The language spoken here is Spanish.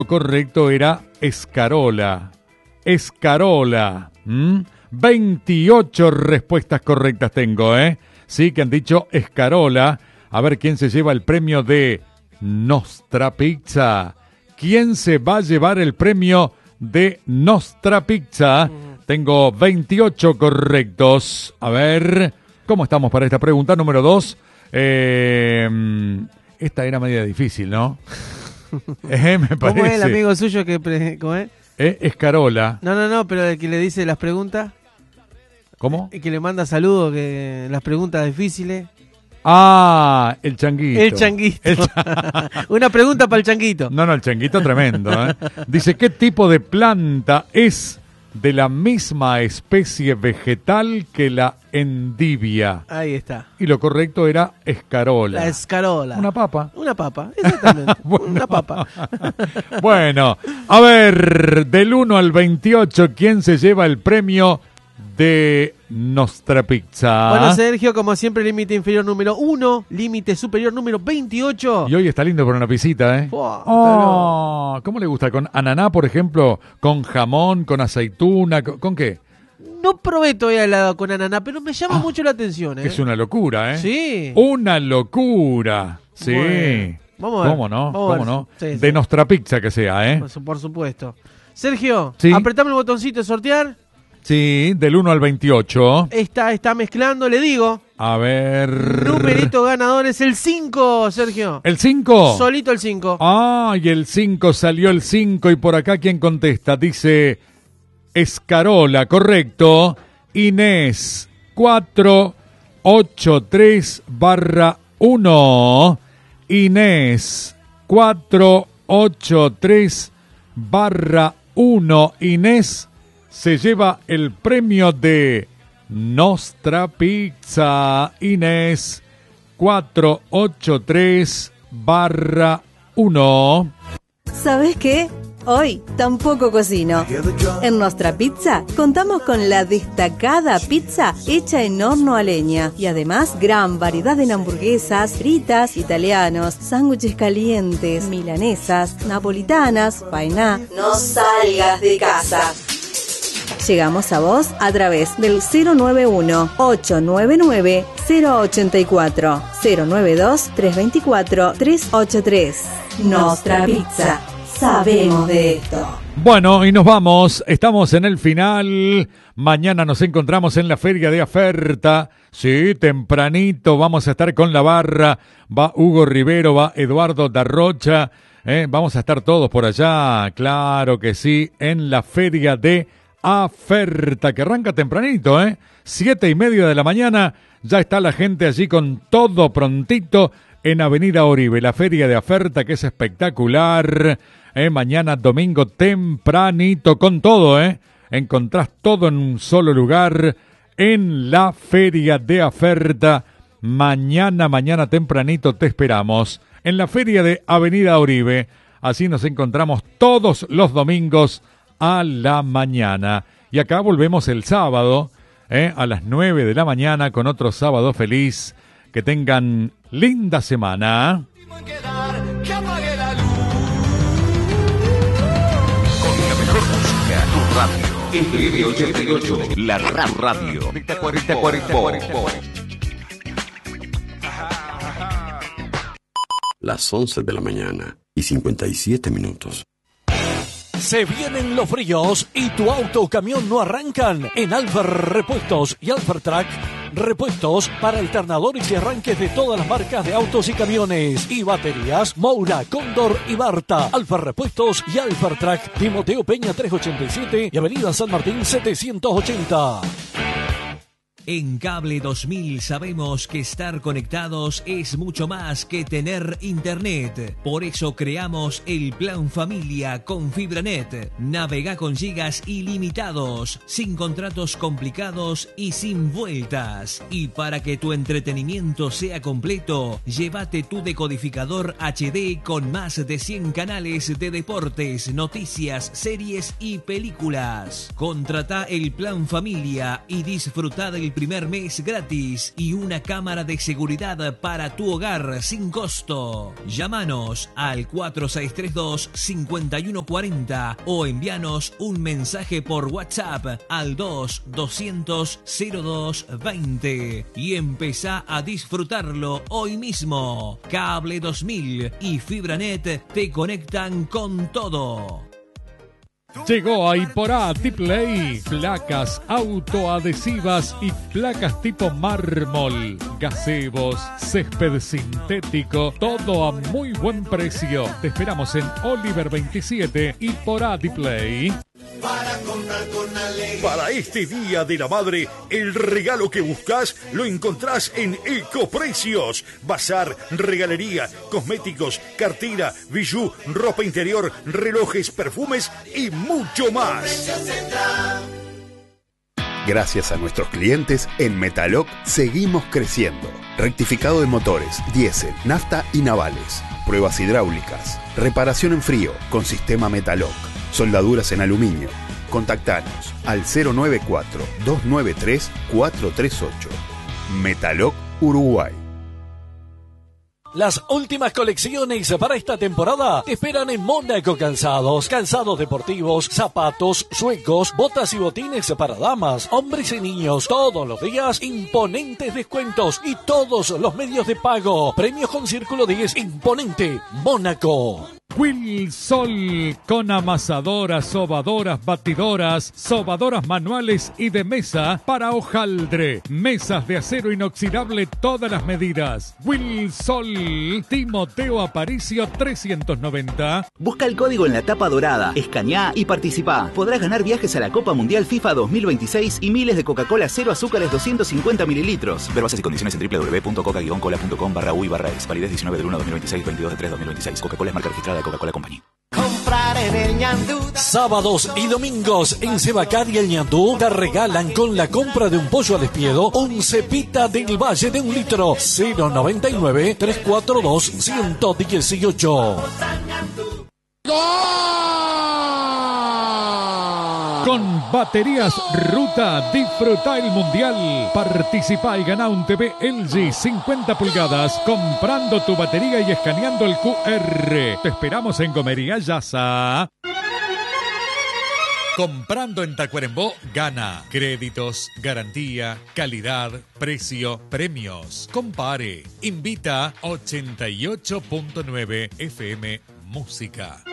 correcto era escarola. Escarola. 28 respuestas correctas tengo, ¿eh? Sí, que han dicho escarola. A ver quién se lleva el premio de Nostra Pizza. ¿Quién se va a llevar el premio de Nostra Pizza? Tengo 28 correctos. A ver, ¿cómo estamos para esta pregunta? Número 2. Esta era media difícil, ¿no? Me parece. ¿Cómo es el amigo suyo que... ¿Cómo es? Escarola. No, pero el que le dice las preguntas. ¿Cómo? El que le manda saludos, que las preguntas difíciles. Ah, el changuito. El changuito. Una pregunta para el changuito. No, el changuito tremendo, ¿eh? Dice, ¿qué tipo de planta es de la misma especie vegetal que la endivia? Ahí está. Y lo correcto era escarola. La escarola. Una papa. Una papa, exactamente. Bueno. Una papa. Bueno, a ver, del 1 al 28, ¿quién se lleva el premio de Nostra Pizza? Bueno, Sergio, como siempre, límite inferior número 1, límite superior número 28. Y hoy está lindo por una pisita, ¿eh? ¿Cómo le gusta? ¿Con ananá, por ejemplo? ¿Con jamón? ¿Con aceituna? ¿Con qué? No probé todavía helado con ananá, pero me llama mucho la atención, ¿eh? Es una locura, ¿eh? Sí. Una locura. Sí. Bueno, vamos a ver. ¿Cómo no? Vamos a ¿Cómo ver. no? Sí, de sí. Nostra Pizza que sea, ¿eh? Por supuesto. Sergio, Sí. apretame el botoncito de sortear. Sí, del 1 al 28. Está mezclando, le digo. A ver. Numerito ganador es el 5, Sergio. ¿El 5? Solito el 5. Ah, y el 5 salió el 5. Y por acá, ¿quién contesta? Dice escarola, correcto. Inés, 483/1. Inés, 483/1. Inés se lleva el premio de Nostra Pizza. Inés, 483/1. ¿Sabes qué? Hoy tampoco cocino. En Nostra Pizza contamos con la destacada pizza hecha en horno a leña y además gran variedad en hamburguesas, fritas, italianos, sándwiches calientes, milanesas, napolitanas, faená. No salgas de casa. Llegamos a vos a través del 091-899-084, 092-324-383. Nostra Pizza. Sabemos de esto. Bueno, y nos vamos. Estamos en el final. Mañana nos encontramos en la Feria de Aferta. Sí, tempranito vamos a estar con la barra. Va Hugo Rivero, va Eduardo Darrocha. Vamos a estar todos por allá. Claro que sí, en la Feria de Aferta, que arranca tempranito, 7:30 de la mañana. Ya está la gente allí con todo prontito en Avenida Oribe. La Feria de Aferta, que es espectacular. Mañana domingo tempranito con todo, encontrás todo en un solo lugar en la Feria de Aferta. Mañana tempranito te esperamos en la Feria de Avenida Oribe. Así nos encontramos todos los domingos a la mañana. Y acá volvemos el sábado, a las 9 de la mañana con otro sábado feliz. Que tengan linda semana. Radio FM 88, la radio. Las 11 de la mañana y 57 minutos. Se vienen los fríos y tu auto o camión no arrancan. En Alfer Repuestos y Alfer Track, repuestos para alternadores y arranques de todas las marcas de autos y camiones y baterías Moura, Cóndor y Barta. Alfer Repuestos y Alfer Track, Timoteo Peña 387 y Avenida San Martín 780. En Cable 2000 sabemos que estar conectados es mucho más que tener internet. Por eso creamos el Plan Familia con FibraNet. Navega con gigas ilimitados, sin contratos complicados y sin vueltas. Y para que tu entretenimiento sea completo, llévate tu decodificador HD con más de 100 canales de deportes, noticias, series y películas. Contrata el Plan Familia y disfruta del el primer mes gratis y una cámara de seguridad para tu hogar sin costo. Llámanos al 4632-5140 o envíanos un mensaje por WhatsApp al 200-0220 y empezá a disfrutarlo hoy mismo. Cable 2000 y Fibranet te conectan con todo. Llegó a Iporá Tipley, placas autoadhesivas y placas tipo mármol, gazebos, césped sintético, todo a muy buen precio. Te esperamos en Oliver 27, Iporá Tipley. Para comprar con alegría. Para este Día de la Madre, el regalo que buscas lo encontrás en Ecoprecios. Bazar, regalería, cosméticos, cartera, bijú, ropa interior, relojes, perfumes y mucho más. Gracias a nuestros clientes, en Metaloc seguimos creciendo. Rectificado de motores, diésel, nafta y navales. Pruebas hidráulicas. Reparación en frío con sistema Metaloc. Soldaduras en aluminio. Contactanos al 094-293-438. Metaloc Uruguay. Las últimas colecciones para esta temporada te esperan en Mónaco Calzados. Calzados deportivos, zapatos, suecos, botas y botines para damas, hombres y niños. Todos los días, imponentes descuentos y todos los medios de pago. Premios con Círculo 10, imponente, Mónaco. Wilsol, con amasadoras, sobadoras, batidoras, sobadoras manuales y de mesa para hojaldre. Mesas de acero inoxidable todas las medidas. Wilsol, Timoteo Aparicio 390. Busca el código en la tapa dorada, escaneá y participá. Podrás ganar viajes a la Copa Mundial FIFA 2026 y miles de Coca-Cola cero azúcares 250 mililitros. Ver bases y condiciones en www.coca-cola.com/uy/ex. Validez 19 del 1 2026, 22 de 3 2026. Coca-Cola es marca registrada de Coca-Cola Company. Comprar en el Ñandú. Sábados y domingos en Sebacar y el Ñandú te regalan con la compra de un pollo al espiedo un cepita del Valle de 1 litro. 099-342-118. Con Baterías Ruta, disfruta el Mundial. Participa y gana un TV LG 50 pulgadas comprando tu batería y escaneando el QR. Te esperamos en Comería Yasa. Comprando en Tacuarembó, gana. Créditos, garantía, calidad, precio, premios. Compare. Invita 88.9 FM Música.